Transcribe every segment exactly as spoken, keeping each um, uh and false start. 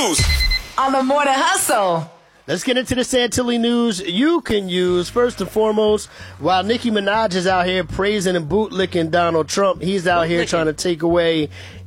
news on the Morning Hustle. Let's get into the Santilli news you can use. First and foremost, while Nicki Minaj is out here praising and bootlicking Donald Trump, he's out here trying to take away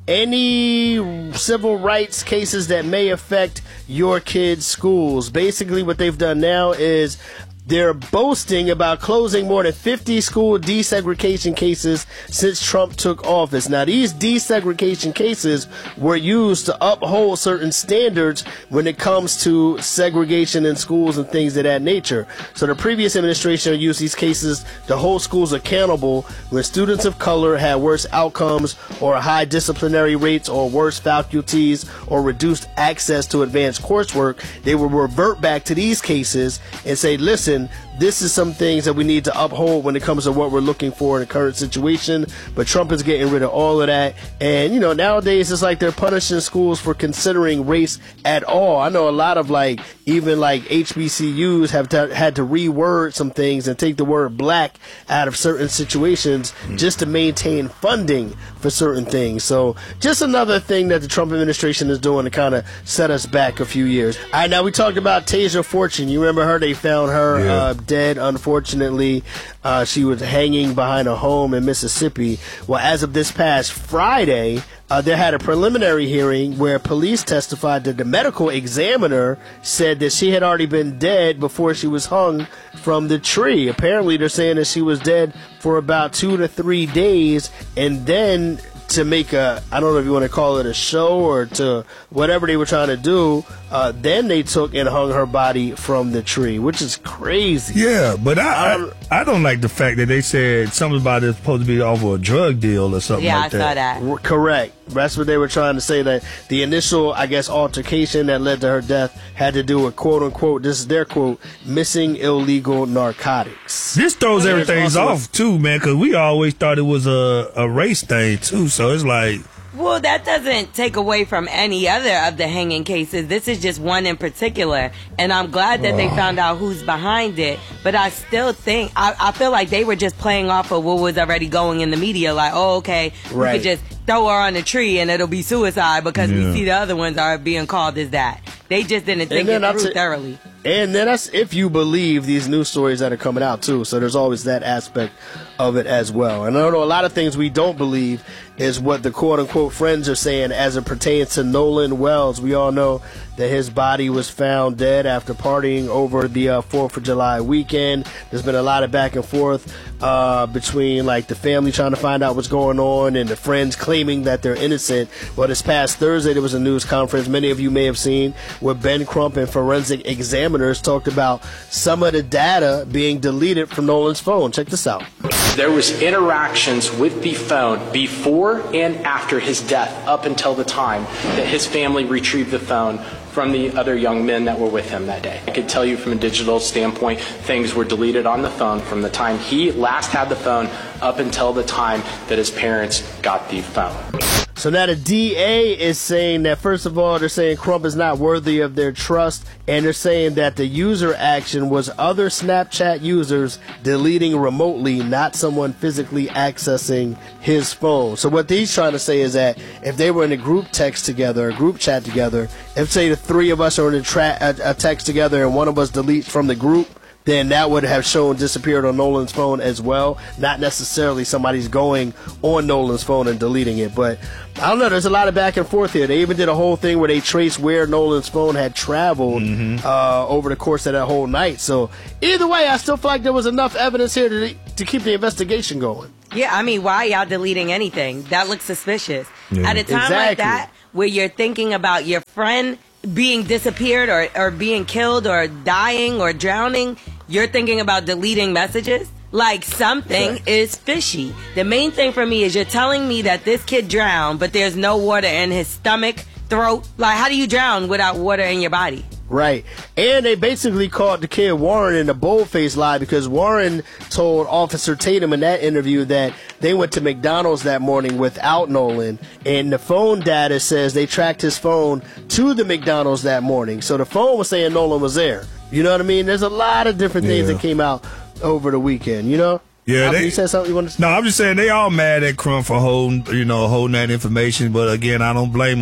any civil rights cases that may affect your kids' schools. Basically, what they've done now is they're boasting about closing more than fifty school desegregation cases since Trump took office. Now, these desegregation cases were used to uphold certain standards when it comes to segregation in schools and things of that nature. So the previous administration used these cases to hold schools accountable when students of color had worse outcomes or high disciplinary rates or worse faculties or reduced access to advanced coursework. They would revert back to these cases and say, listen, this is some things that we need to uphold when it comes to what we're looking for in the current situation. But Trump is getting rid of all of that. And, you know, nowadays it's like they're punishing schools for considering race at all. I know a lot of, like, even like H B C Us have to, had to reword some things and take the word black out of certain situations mm-hmm. just to maintain funding for certain things. So just another thing that the Trump administration is doing to kind of set us back a few years. All right, now we talked about Tasia Fortune. You remember her? They found her yeah. uh, dead, unfortunately. Uh, she was hanging behind a home in Mississippi. Well, as of this past Friday, uh, they had a preliminary hearing where police testified that the medical examiner said that she had already been dead before she was hung from the tree. Apparently, they're saying that she was dead for about two to three days, and then to make a, I don't know if you want to call it a show or to whatever they were trying to do, uh, then they took and hung her body from the tree, which is crazy. Yeah, but I I, I don't like the fact that they said something about it supposed to be off of a drug deal or something yeah, like that. Yeah, I saw that. Correct. That's what they were trying to say, that the initial, I guess, altercation that led to her death had to do with, quote unquote, this is their quote, missing illegal narcotics. This throws everything off, too, man, because we always thought it was a, a race thing, too. So it's like, well, that doesn't take away from any other of the hanging cases. This is just one in particular, and I'm glad that oh. they found out who's behind it. But I still think I, I feel like they were just playing off of what was already going in the media. Like, oh, okay, right. we could just throw her on the tree and it'll be suicide because yeah. we see the other ones are being called as that. They just didn't think it through t- thoroughly. And then that's if you believe these news stories that are coming out, too. So there's always that aspect of it as well. And I know a lot of things we don't believe is what the quote-unquote friends are saying as it pertains to Nolan Wells. We all know that his body was found dead after partying over the uh, fourth of July weekend. There's been a lot of back and forth uh, between, like, the family trying to find out what's going on and the friends claiming that they're innocent. Well, this past Thursday, there was a news conference many of you may have seen where Ben Crump and forensic examiners talked about some of the data being deleted from Nolan's phone. Check this out. There was interactions with the phone before and after his death up until the time that his family retrieved the phone from the other young men that were with him that day. I could tell you from a digital standpoint, things were deleted on the phone from the time he last had the phone up until the time that his parents got the phone. So now the D A is saying that, first of all, they're saying Crump is not worthy of their trust, and they're saying that the user action was other Snapchat users deleting remotely, not someone physically accessing his phone. So what he's trying to say is that if they were in a group text together, a group chat together, if, say, the three of us are in a, tra- a, a text together and one of us deletes from the group, then that would have shown disappeared on Nolan's phone as well. Not necessarily somebody's going on Nolan's phone and deleting it. But I don't know. There's a lot of back and forth here. They even did a whole thing where they traced where Nolan's phone had traveled mm-hmm. uh, over the course of that whole night. So either way, I still feel like there was enough evidence here to, to keep the investigation going. Yeah, I mean, why y'all deleting anything? That looks suspicious. Yeah. At a time exactly. like that, where you're thinking about your friend being disappeared or, or being killed or dying or drowning, you're thinking about deleting messages? Like, something right. is fishy. The main thing for me is you're telling me that this kid drowned, but there's no water in his stomach, throat. Like, how do you drown without water in your body? Right. And they basically caught the kid Warren in a bold-faced lie because Warren told Officer Tatum in that interview that they went to McDonald's that morning without Nolan, and the phone data says they tracked his phone to the McDonald's that morning. So the phone was saying Nolan was there. You know what I mean? There's a lot of different things yeah. that came out over the weekend, you know? Yeah, After they, you said something you want to say? No, I'm just saying they all mad at Crump for holding, you know, holding that information. But again, I don't blame them.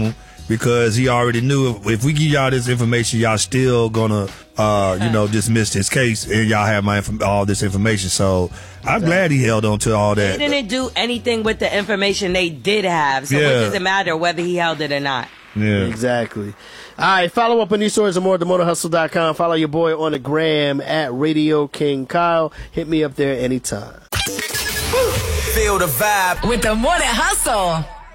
because he already knew if, if we give y'all this information, y'all still gonna, uh, you know, dismiss this case, and y'all have my inf- all this information. So I'm glad he held on to all that. They didn't do anything with the information they did have, so Yeah. what does it matter whether he held it or not? Yeah. Exactly. All right, follow up on these stories and more at the motor hustle dot com. Follow your boy on the gram at Radio King Kyle. Hit me up there anytime. Feel the vibe with the Morning Hustle.